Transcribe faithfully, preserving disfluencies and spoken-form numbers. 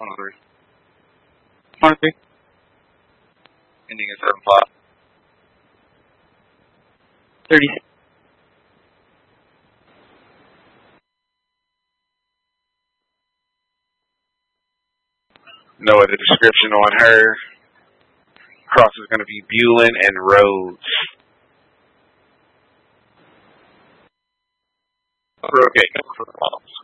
one oh three. one oh three. Ending in seven five. thirty. No other description on her. Cross is going to be Bulin and Rhodes. Okay, for the models.